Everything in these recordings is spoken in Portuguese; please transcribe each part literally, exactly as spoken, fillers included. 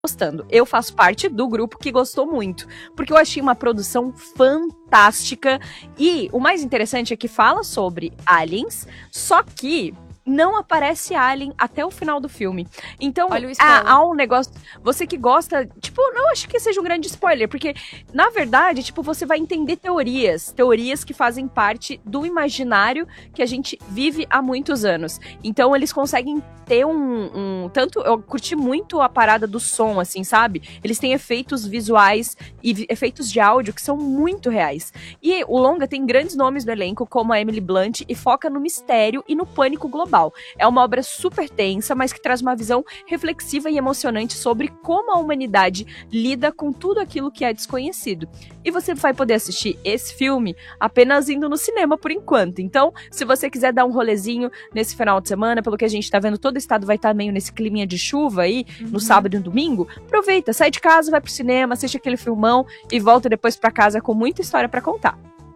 gostando. Eu faço parte do grupo que gostou muito, porque eu achei uma produção fantástica e o mais interessante é que fala sobre aliens, só que não aparece Alien até o final do filme. Então, há, há um negócio... Você que gosta... Tipo, não acho que seja um grande spoiler, porque, na verdade, tipo, você vai entender teorias. Teorias que fazem parte do imaginário que a gente vive há muitos anos. Então, eles conseguem ter um... um tanto... Eu curti muito a parada do som, assim, sabe? Eles têm efeitos visuais e efeitos de áudio que são muito reais. E o longa tem grandes nomes no elenco, como a Emily Blunt, e foca no mistério e no pânico global. É uma obra super tensa, mas que traz uma visão reflexiva e emocionante sobre como a humanidade lida com tudo aquilo que é desconhecido. E você vai poder assistir esse filme apenas indo no cinema por enquanto. Então, se você quiser dar um rolezinho nesse final de semana, pelo que a gente tá vendo, todo o estado vai estar meio nesse climinha de chuva aí, uhum. no sábado e no domingo, aproveita, sai de casa, vai pro cinema, assiste aquele filmão e volta depois pra casa com muita história pra contar.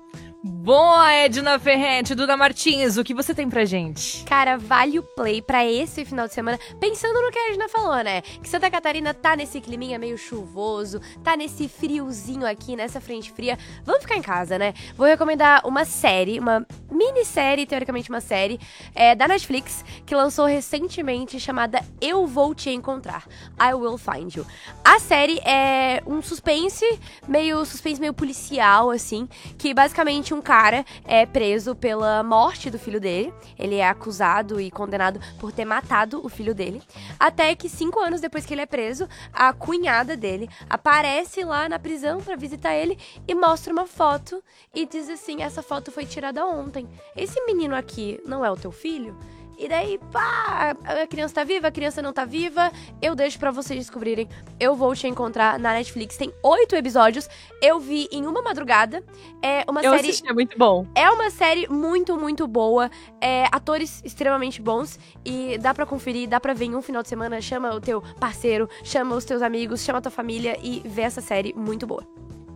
Boa, Edna Ferretti, Duda Martins, o que você tem pra gente? Cara, vale o play pra esse final de semana, pensando no que a Edna falou, né? Que Santa Catarina tá nesse climinha meio chuvoso, tá nesse friozinho aqui, nessa frente fria. Vamos ficar em casa, né? Vou recomendar uma série, uma minissérie, teoricamente uma série, é, da Netflix, que lançou recentemente, chamada Eu Vou Te Encontrar, I Will Find You. A série é um suspense, meio suspense meio policial, assim, que basicamente um cara é preso pela morte do filho dele. Ele é acusado e condenado por ter matado o filho dele. Até que cinco anos depois que ele é preso, a cunhada dele aparece lá na prisão pra visitar ele e mostra uma foto e diz assim: essa foto foi tirada ontem. Esse menino aqui não é o teu filho? E daí, pá, a criança tá viva, a criança não tá viva, eu deixo pra vocês descobrirem. Eu Vou Te Encontrar na Netflix. Tem oito episódios, eu vi em uma madrugada. É uma eu série... assisti, é muito bom. É uma série muito, muito boa. É, atores extremamente bons e dá pra conferir, dá pra ver em um final de semana. Chama o teu parceiro, chama os teus amigos, chama a tua família e vê essa série muito boa.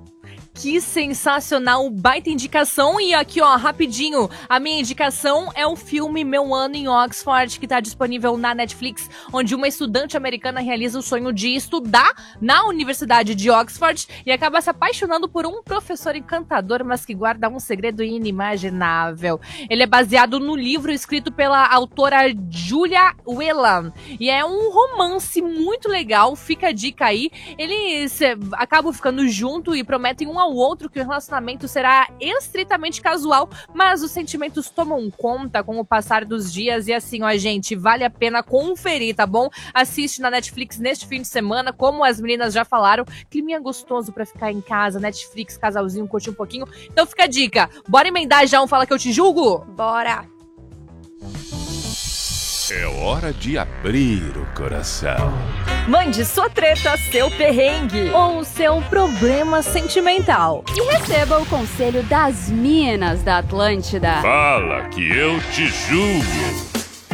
Que sensacional, baita indicação. E aqui, ó, rapidinho, a minha indicação é o filme Meu Ano em Oxford, que tá disponível na Netflix, onde uma estudante americana realiza o sonho de estudar na Universidade de Oxford e acaba se apaixonando por um professor encantador, mas que guarda um segredo inimaginável. Ele é baseado no livro escrito pela autora Julia Whelan e é um romance muito legal, fica a dica aí. Eles acabam ficando junto e prometem um ao outro que o relacionamento será estritamente casual, mas os sentimentos tomam conta com o passar dos dias e assim, ó, gente, vale a pena conferir, tá bom? Assiste na Netflix neste fim de semana, como as meninas já falaram, climinha gostoso pra ficar em casa, Netflix, casalzinho, curtir um pouquinho. Então fica a dica, bora emendar já um Fala Que Eu Te Julgo? Bora! É hora de abrir o coração. Mande sua treta, seu perrengue ou seu problema sentimental e receba o conselho das minas da Atlântida. Fala Que Eu Te Julgo.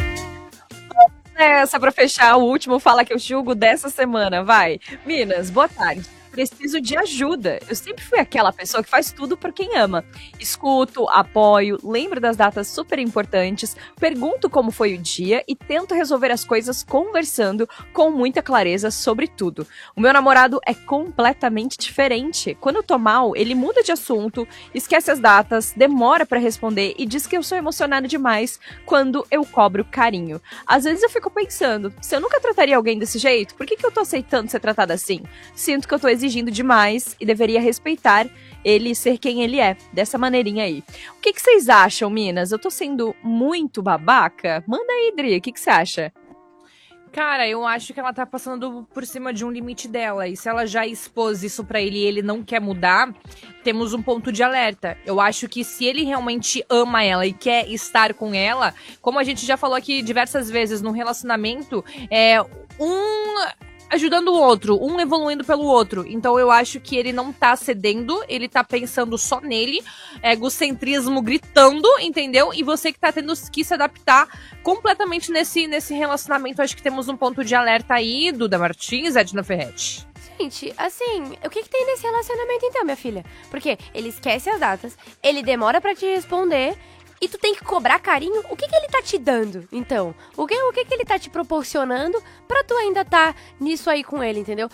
Essa pra fechar o último Fala Que Eu Julgo dessa semana, vai. Minas, boa tarde. Preciso de ajuda. Eu sempre fui aquela pessoa que faz tudo por quem ama. Escuto, apoio, lembro das datas super importantes, pergunto como foi o dia e tento resolver as coisas conversando com muita clareza sobre tudo. O meu namorado é completamente diferente. Quando eu tô mal, ele muda de assunto, esquece as datas, demora pra responder e diz que eu sou emocionada demais quando eu cobro carinho. Às vezes eu fico pensando, se eu nunca trataria alguém desse jeito, por que que eu tô aceitando ser tratada assim? Sinto que eu tô exigindo exigindo demais e deveria respeitar ele ser quem ele é, dessa maneirinha aí. O que que vocês acham, minas? Eu tô sendo muito babaca? Manda aí, Dri, o que que você acha? Cara, eu acho que ela tá passando por cima de um limite dela, e se ela já expôs isso pra ele e ele não quer mudar, temos um ponto de alerta. Eu acho que se ele realmente ama ela e quer estar com ela, como a gente já falou aqui diversas vezes, no relacionamento, é um... ajudando o outro, um evoluindo pelo outro. Então eu acho que ele não tá cedendo, ele tá pensando só nele, egocentrismo gritando, entendeu? E você que tá tendo que se adaptar completamente nesse, nesse relacionamento. Acho que temos um ponto de alerta aí, Duda Martins, Edna Ferretti. Gente, assim, o que que tem nesse relacionamento então, minha filha? Porque ele esquece as datas, ele demora pra te responder e tu tem que cobrar carinho, o que que ele tá te dando, então? O que, o que que ele tá te proporcionando pra tu ainda tá nisso aí com ele, entendeu?